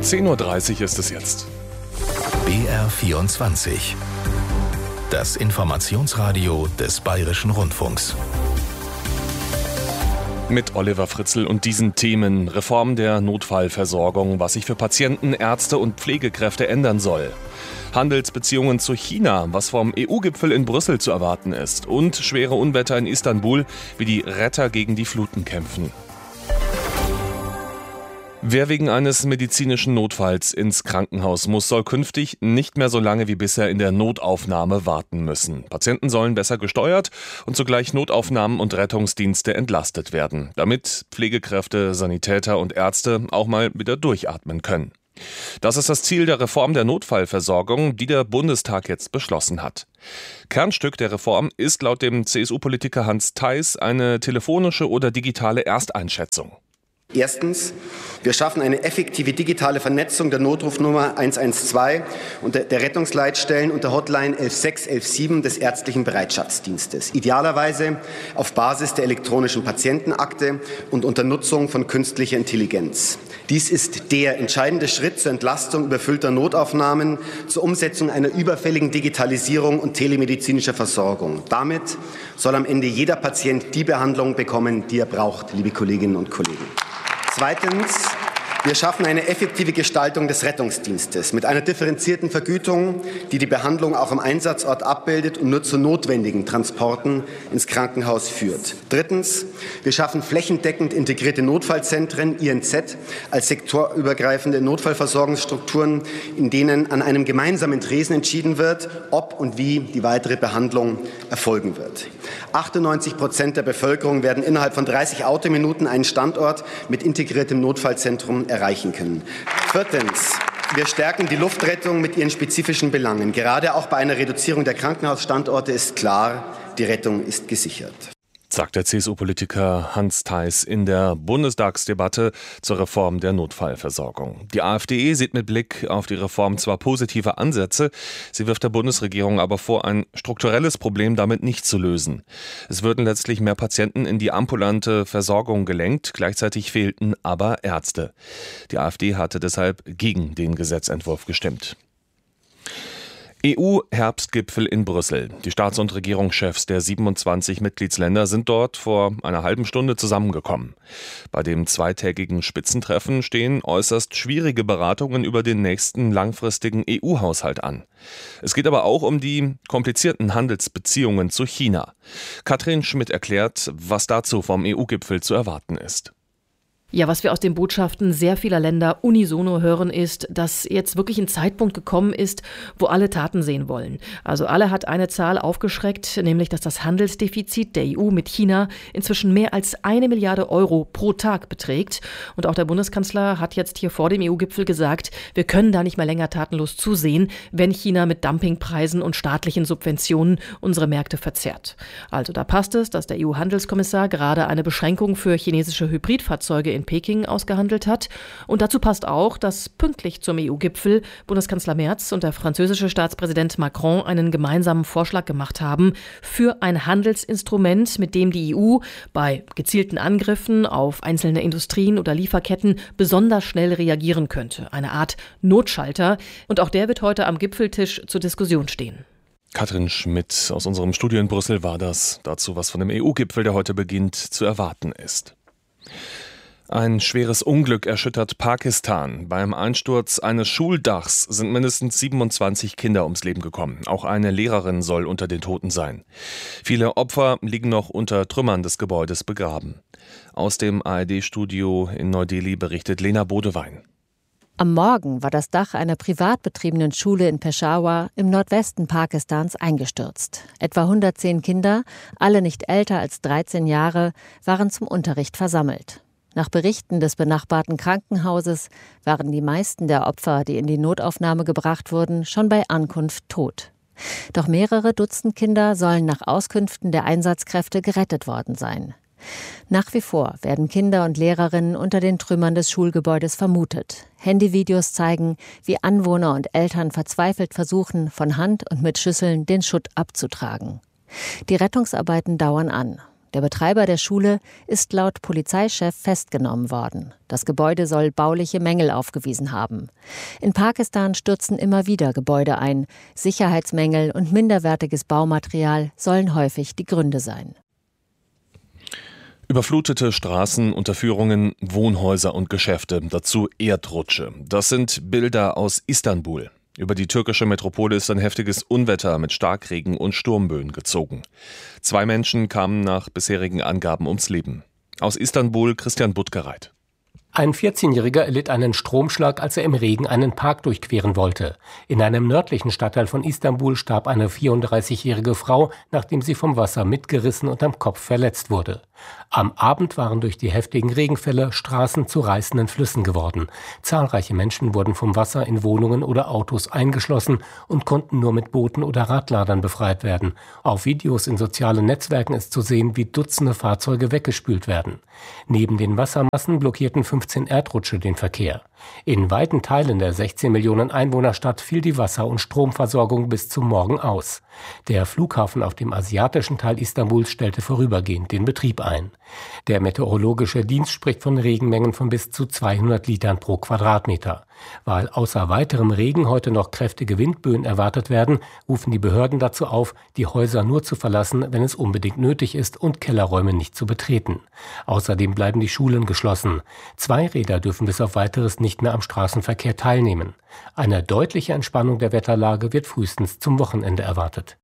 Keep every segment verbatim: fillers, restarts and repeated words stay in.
zehn Uhr dreißig ist es jetzt. B R vierundzwanzig. Das Informationsradio des Bayerischen Rundfunks. Mit Oliver Fritzl und diesen Themen: Reform der Notfallversorgung, was sich für Patienten, Ärzte und Pflegekräfte ändern soll. Handelsbeziehungen zu China, was vom E U-Gipfel in Brüssel zu erwarten ist. Und schwere Unwetter in Istanbul, wie die Retter gegen die Fluten kämpfen. Wer wegen eines medizinischen Notfalls ins Krankenhaus muss, soll künftig nicht mehr so lange wie bisher in der Notaufnahme warten müssen. Patienten sollen besser gesteuert und zugleich Notaufnahmen und Rettungsdienste entlastet werden, damit Pflegekräfte, Sanitäter und Ärzte auch mal wieder durchatmen können. Das ist das Ziel der Reform der Notfallversorgung, die der Bundestag jetzt beschlossen hat. Kernstück der Reform ist laut dem C S U-Politiker Hans Theis eine telefonische oder digitale Ersteinschätzung. Erstens, wir schaffen eine effektive digitale Vernetzung der Notrufnummer eins eins zwei und der Rettungsleitstellen und der Hotline elf sechs elf sieben des ärztlichen Bereitschaftsdienstes. Idealerweise auf Basis der elektronischen Patientenakte und unter Nutzung von künstlicher Intelligenz. Dies ist der entscheidende Schritt zur Entlastung überfüllter Notaufnahmen, zur Umsetzung einer überfälligen Digitalisierung und telemedizinischer Versorgung. Damit soll am Ende jeder Patient die Behandlung bekommen, die er braucht, liebe Kolleginnen und Kollegen. Zweitens, wir schaffen eine effektive Gestaltung des Rettungsdienstes mit einer differenzierten Vergütung, die die Behandlung auch am Einsatzort abbildet und nur zu notwendigen Transporten ins Krankenhaus führt. Drittens, wir schaffen flächendeckend integrierte Notfallzentren, I N Z, als sektorübergreifende Notfallversorgungsstrukturen, in denen an einem gemeinsamen Tresen entschieden wird, ob und wie die weitere Behandlung erfolgen wird. achtundneunzig Prozent der Bevölkerung werden innerhalb von dreißig Autominuten einen Standort mit integriertem Notfallzentrum erreichen können. Viertens. Wir stärken die Luftrettung mit ihren spezifischen Belangen. Gerade auch bei einer Reduzierung der Krankenhausstandorte ist klar, die Rettung ist gesichert. Sagt der C S U-Politiker Hans Theis in der Bundestagsdebatte zur Reform der Notfallversorgung. Die AfD sieht mit Blick auf die Reform zwar positive Ansätze, sie wirft der Bundesregierung aber vor, ein strukturelles Problem damit nicht zu lösen. Es würden letztlich mehr Patienten in die ambulante Versorgung gelenkt, gleichzeitig fehlten aber Ärzte. Die AfD hatte deshalb gegen den Gesetzentwurf gestimmt. E U-Herbstgipfel in Brüssel. Die Staats- und Regierungschefs der siebenundzwanzig Mitgliedsländer sind dort vor einer halben Stunde zusammengekommen. Bei dem zweitägigen Spitzentreffen stehen äußerst schwierige Beratungen über den nächsten langfristigen E U-Haushalt an. Es geht aber auch um die komplizierten Handelsbeziehungen zu China. Katrin Schmidt erklärt, was dazu vom E U-Gipfel zu erwarten ist. Ja, was wir aus den Botschaften sehr vieler Länder unisono hören, ist, dass jetzt wirklich ein Zeitpunkt gekommen ist, wo alle Taten sehen wollen. Also alle hat eine Zahl aufgeschreckt, nämlich dass das Handelsdefizit der E U mit China inzwischen mehr als eine Milliarde Euro pro Tag beträgt. Und auch der Bundeskanzler hat jetzt hier vor dem E U-Gipfel gesagt, wir können da nicht mehr länger tatenlos zusehen, wenn China mit Dumpingpreisen und staatlichen Subventionen unsere Märkte verzerrt. Also da passt es, dass der E U-Handelskommissar gerade eine Beschränkung für chinesische Hybridfahrzeuge in Peking ausgehandelt hat. Und dazu passt auch, dass pünktlich zum E U-Gipfel Bundeskanzler Merz und der französische Staatspräsident Macron einen gemeinsamen Vorschlag gemacht haben für ein Handelsinstrument, mit dem die E U bei gezielten Angriffen auf einzelne Industrien oder Lieferketten besonders schnell reagieren könnte. Eine Art Notschalter. Und auch der wird heute am Gipfeltisch zur Diskussion stehen. Katrin Schmidt aus unserem Studio in Brüssel war das. Dazu, was von dem E U-Gipfel, der heute beginnt, zu erwarten ist. Ein schweres Unglück erschüttert Pakistan. Beim Einsturz eines Schuldachs sind mindestens siebenundzwanzig Kinder ums Leben gekommen. Auch eine Lehrerin soll unter den Toten sein. Viele Opfer liegen noch unter Trümmern des Gebäudes begraben. Aus dem A R D-Studio in Neu-Delhi berichtet Lena Bodewein. Am Morgen war das Dach einer privat betriebenen Schule in Peshawar im Nordwesten Pakistans eingestürzt. Etwa hundertzehn Kinder, alle nicht älter als dreizehn Jahre, waren zum Unterricht versammelt. Nach Berichten des benachbarten Krankenhauses waren die meisten der Opfer, die in die Notaufnahme gebracht wurden, schon bei Ankunft tot. Doch mehrere Dutzend Kinder sollen nach Auskünften der Einsatzkräfte gerettet worden sein. Nach wie vor werden Kinder und Lehrerinnen unter den Trümmern des Schulgebäudes vermutet. Handyvideos zeigen, wie Anwohner und Eltern verzweifelt versuchen, von Hand und mit Schüsseln den Schutt abzutragen. Die Rettungsarbeiten dauern an. Der Betreiber der Schule ist laut Polizeichef festgenommen worden. Das Gebäude soll bauliche Mängel aufgewiesen haben. In Pakistan stürzen immer wieder Gebäude ein. Sicherheitsmängel und minderwertiges Baumaterial sollen häufig die Gründe sein. Überflutete Straßen, Unterführungen, Wohnhäuser und Geschäfte, dazu Erdrutsche. Das sind Bilder aus Istanbul. Über die türkische Metropole ist ein heftiges Unwetter mit Starkregen und Sturmböen gezogen. Zwei Menschen kamen nach bisherigen Angaben ums Leben. Aus Istanbul Christian Buttgereit. Ein vierzehnjähriger erlitt einen Stromschlag, als er im Regen einen Park durchqueren wollte. In einem nördlichen Stadtteil von Istanbul starb eine vierunddreißigjährige Frau, nachdem sie vom Wasser mitgerissen und am Kopf verletzt wurde. Am Abend waren durch die heftigen Regenfälle Straßen zu reißenden Flüssen geworden. Zahlreiche Menschen wurden vom Wasser in Wohnungen oder Autos eingeschlossen und konnten nur mit Booten oder Radladern befreit werden. Auf Videos in sozialen Netzwerken ist zu sehen, wie Dutzende Fahrzeuge weggespült werden. Neben den Wassermassen blockierten fünfzehn Erdrutsche den Verkehr. In weiten Teilen der sechzehn Millionen Einwohnerstadt fiel die Wasser- und Stromversorgung bis zum Morgen aus. Der Flughafen auf dem asiatischen Teil Istanbuls stellte vorübergehend den Betrieb ein. Der meteorologische Dienst spricht von Regenmengen von bis zu zweihundert Litern pro Quadratmeter. Weil außer weiterem Regen heute noch kräftige Windböen erwartet werden, rufen die Behörden dazu auf, die Häuser nur zu verlassen, wenn es unbedingt nötig ist und Kellerräume nicht zu betreten. Außerdem bleiben die Schulen geschlossen. Zweiräder dürfen bis auf Weiteres nicht mehr am Straßenverkehr teilnehmen. Eine deutliche Entspannung der Wetterlage wird frühestens zum Wochenende erwartet.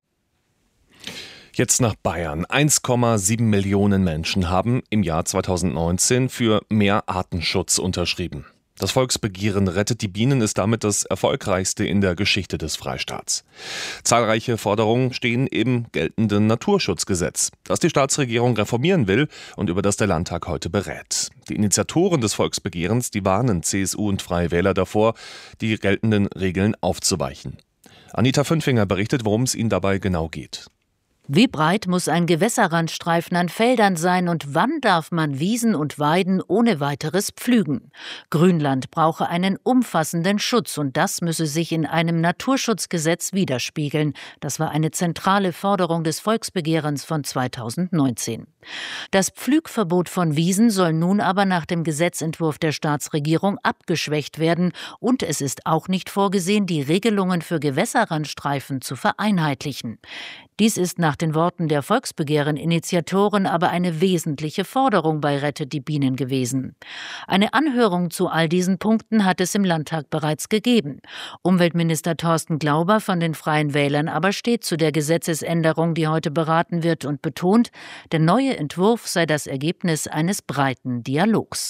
Jetzt nach Bayern. eins Komma sieben Millionen Menschen haben im Jahr zweitausendneunzehn für mehr Artenschutz unterschrieben. Das Volksbegehren Rettet die Bienen ist damit das erfolgreichste in der Geschichte des Freistaats. Zahlreiche Forderungen stehen im geltenden Naturschutzgesetz, das die Staatsregierung reformieren will und über das der Landtag heute berät. Die Initiatoren des Volksbegehrens, die warnen C S U und Freie Wähler davor, die geltenden Regeln aufzuweichen. Anita Fünfinger berichtet, worum es ihnen dabei genau geht. Wie breit muss ein Gewässerrandstreifen an Feldern sein und wann darf man Wiesen und Weiden ohne weiteres pflügen? Grünland brauche einen umfassenden Schutz und das müsse sich in einem Naturschutzgesetz widerspiegeln. Das war eine zentrale Forderung des Volksbegehrens von zweitausendneunzehn. Das Pflügverbot von Wiesen soll nun aber nach dem Gesetzentwurf der Staatsregierung abgeschwächt werden und es ist auch nicht vorgesehen, die Regelungen für Gewässerrandstreifen zu vereinheitlichen. Dies ist nach den Worten der Volksbegehren-Initiatoren aber eine wesentliche Forderung bei Rettet die Bienen gewesen. Eine Anhörung zu all diesen Punkten hat es im Landtag bereits gegeben. Umweltminister Thorsten Glauber von den Freien Wählern aber steht zu der Gesetzesänderung, die heute beraten wird und betont, der neue Entwurf sei das Ergebnis eines breiten Dialogs.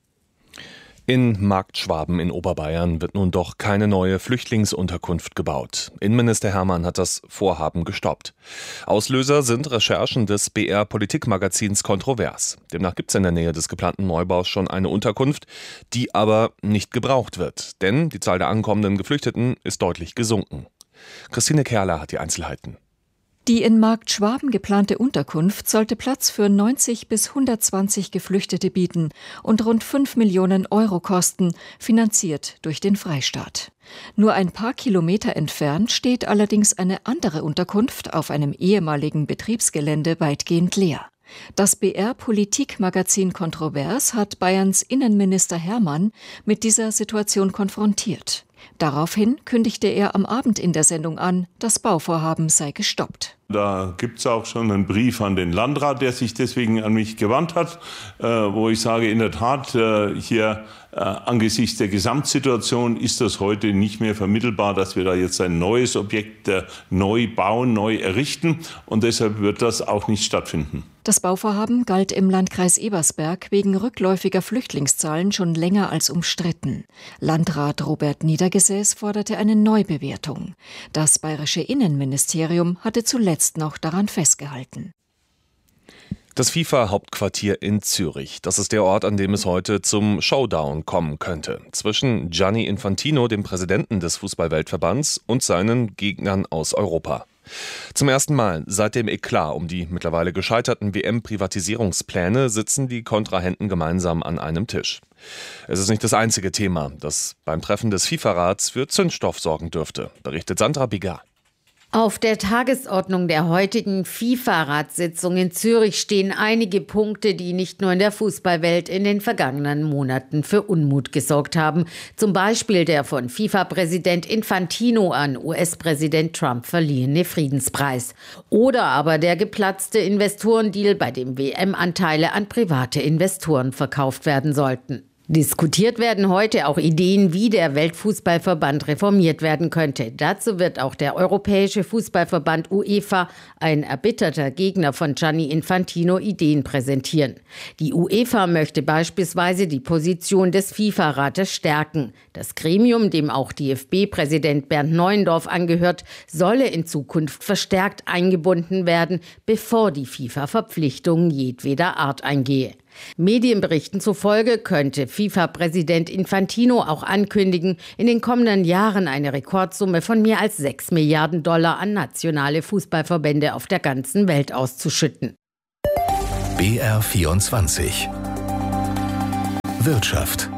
In Marktschwaben in Oberbayern wird nun doch keine neue Flüchtlingsunterkunft gebaut. Innenminister Hermann hat das Vorhaben gestoppt. Auslöser sind Recherchen des B R-Politikmagazins Kontrovers. Demnach gibt es in der Nähe des geplanten Neubaus schon eine Unterkunft, die aber nicht gebraucht wird. Denn die Zahl der ankommenden Geflüchteten ist deutlich gesunken. Christine Kerler hat die Einzelheiten. Die in Marktschwaben geplante Unterkunft sollte Platz für neunzig bis hundertzwanzig Geflüchtete bieten und rund fünf Millionen Euro kosten, finanziert durch den Freistaat. Nur ein paar Kilometer entfernt steht allerdings eine andere Unterkunft auf einem ehemaligen Betriebsgelände weitgehend leer. Das B R-Politikmagazin Kontrovers hat Bayerns Innenminister Hermann mit dieser Situation konfrontiert. Daraufhin kündigte er am Abend in der Sendung an, das Bauvorhaben sei gestoppt. Da gibt es auch schon einen Brief an den Landrat, der sich deswegen an mich gewandt hat, äh, wo ich sage, in der Tat, äh, hier äh, angesichts der Gesamtsituation ist das heute nicht mehr vermittelbar, dass wir da jetzt ein neues Objekt äh, neu bauen, neu errichten und deshalb wird das auch nicht stattfinden. Das Bauvorhaben galt im Landkreis Ebersberg wegen rückläufiger Flüchtlingszahlen schon länger als umstritten. Landrat Robert Niedergesäß forderte eine Neubewertung. Das bayerische Innenministerium hatte zuletzt noch daran festgehalten. Das FIFA-Hauptquartier in Zürich. Das ist der Ort, an dem es heute zum Showdown kommen könnte. Zwischen Gianni Infantino, dem Präsidenten des Fußball-Weltverbands, und seinen Gegnern aus Europa. Zum ersten Mal seit dem Eklat um die mittlerweile gescheiterten W M-Privatisierungspläne sitzen die Kontrahenten gemeinsam an einem Tisch. Es ist nicht das einzige Thema, das beim Treffen des FIFA-Rats für Zündstoff sorgen dürfte, berichtet Sandra Biggar. Auf der Tagesordnung der heutigen FIFA-Ratssitzung in Zürich stehen einige Punkte, die nicht nur in der Fußballwelt in den vergangenen Monaten für Unmut gesorgt haben. Zum Beispiel der von FIFA-Präsident Infantino an U S-Präsident Trump verliehene Friedenspreis. Oder aber der geplatzte Investorendeal, bei dem W M-Anteile an private Investoren verkauft werden sollten. Diskutiert werden heute auch Ideen, wie der Weltfußballverband reformiert werden könnte. Dazu wird auch der Europäische Fußballverband UEFA, ein erbitterter Gegner von Gianni Infantino, Ideen präsentieren. Die UEFA möchte beispielsweise die Position des FIFA-Rates stärken. Das Gremium, dem auch D F B-Präsident Bernd Neuendorf angehört, solle in Zukunft verstärkt eingebunden werden, bevor die FIFA Verpflichtungen jedweder Art eingehe. Medienberichten zufolge könnte FIFA-Präsident Infantino auch ankündigen, in den kommenden Jahren eine Rekordsumme von mehr als sechs Milliarden Dollar an nationale Fußballverbände auf der ganzen Welt auszuschütten. B R vierundzwanzig Wirtschaft.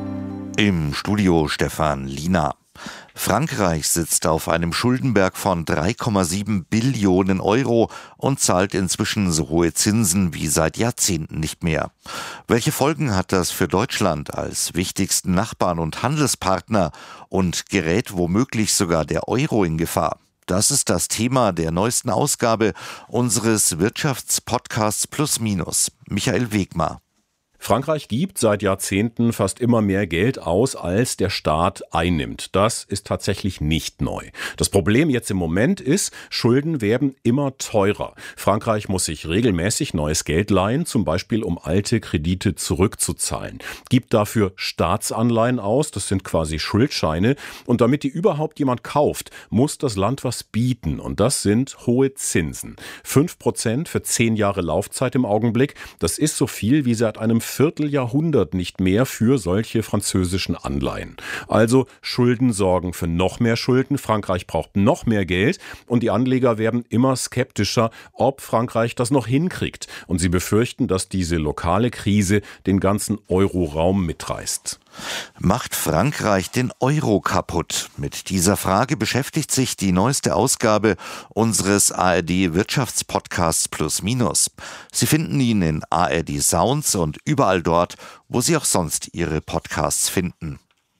Im Studio Stefan Liener. Frankreich sitzt auf einem Schuldenberg von drei Komma sieben Billionen Euro und zahlt inzwischen so hohe Zinsen wie seit Jahrzehnten nicht mehr. Welche Folgen hat das für Deutschland als wichtigsten Nachbarn und Handelspartner und gerät womöglich sogar der Euro in Gefahr? Das ist das Thema der neuesten Ausgabe unseres Wirtschaftspodcasts Plus Minus. Michael Wegmar. Frankreich gibt seit Jahrzehnten fast immer mehr Geld aus, als der Staat einnimmt. Das ist tatsächlich nicht neu. Das Problem jetzt im Moment ist, Schulden werden immer teurer. Frankreich muss sich regelmäßig neues Geld leihen, zum Beispiel um alte Kredite zurückzuzahlen. Gibt dafür Staatsanleihen aus, das sind quasi Schuldscheine. Und damit die überhaupt jemand kauft, muss das Land was bieten. Und das sind hohe Zinsen. Fünf Prozent für zehn Jahre Laufzeit im Augenblick. Das ist so viel wie seit einem Vierteljahrhundert nicht mehr für solche französischen Anleihen. Also Schulden sorgen für noch mehr Schulden. Frankreich braucht noch mehr Geld und die Anleger werden immer skeptischer, ob Frankreich das noch hinkriegt. Und sie befürchten, dass diese lokale Krise den ganzen Euroraum mitreißt. Macht Frankreich den Euro kaputt? Mit dieser Frage beschäftigt sich die neueste Ausgabe unseres A R D-Wirtschaftspodcasts Plus Minus. Sie finden ihn in A R D Sounds und überall dort, wo Sie auch sonst Ihre Podcasts finden.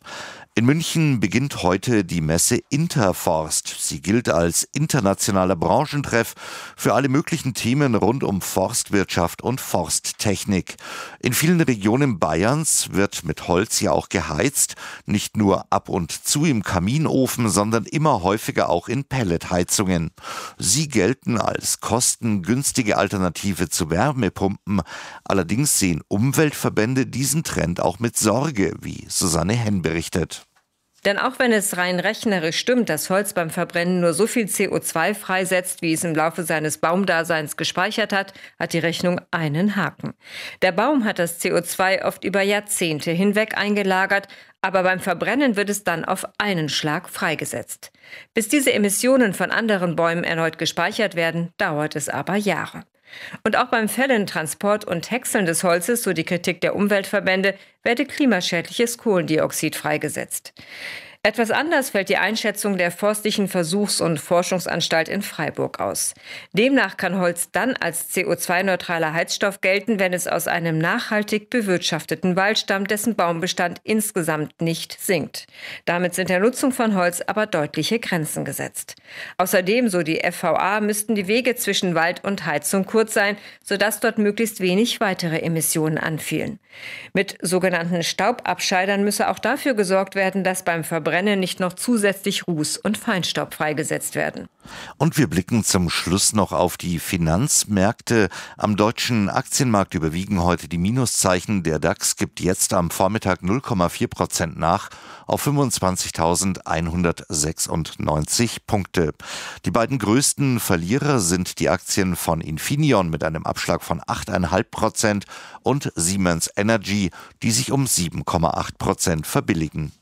In München beginnt heute die Messe Interforst. Sie gilt als internationaler Branchentreff für alle möglichen Themen rund um Forstwirtschaft und Forsttechnik. In vielen Regionen Bayerns wird mit Holz ja auch geheizt, nicht nur ab und zu im Kaminofen, sondern immer häufiger auch in Pelletheizungen. Sie gelten als kostengünstige Alternative zu Wärmepumpen. Allerdings sehen Umweltverbände diesen Trend auch mit Sorge, wie Susanne Henn berichtet. Denn auch wenn es rein rechnerisch stimmt, dass Holz beim Verbrennen nur so viel C O zwei freisetzt, wie es im Laufe seines Baumdaseins gespeichert hat, hat die Rechnung einen Haken. Der Baum hat das C O zwei oft über Jahrzehnte hinweg eingelagert, aber beim Verbrennen wird es dann auf einen Schlag freigesetzt. Bis diese Emissionen von anderen Bäumen erneut gespeichert werden, dauert es aber Jahre. Und auch beim Fällen, Transport und Häckseln des Holzes, so die Kritik der Umweltverbände, werde klimaschädliches Kohlendioxid freigesetzt. Etwas anders fällt die Einschätzung der Forstlichen Versuchs- und Forschungsanstalt in Freiburg aus. Demnach kann Holz dann als C O zwei neutraler Heizstoff gelten, wenn es aus einem nachhaltig bewirtschafteten Wald stammt, dessen Baumbestand insgesamt nicht sinkt. Damit sind der Nutzung von Holz aber deutliche Grenzen gesetzt. Außerdem, so die F V A, müssten die Wege zwischen Wald und Heizung kurz sein, sodass dort möglichst wenig weitere Emissionen anfielen. Mit sogenannten Staubabscheidern müsse auch dafür gesorgt werden, dass beim Verbrennen nicht noch zusätzlich Ruß und Feinstaub freigesetzt werden. Und wir blicken zum Schluss noch auf die Finanzmärkte. Am deutschen Aktienmarkt überwiegen heute die Minuszeichen. Der DAX gibt jetzt am Vormittag null Komma vier Prozent nach auf fünfundzwanzigtausendeinhundertsechsundneunzig Punkte. Die beiden größten Verlierer sind die Aktien von Infineon mit einem Abschlag von acht Komma fünf Prozent und Siemens Energy, die sich um sieben Komma acht Prozent verbilligen.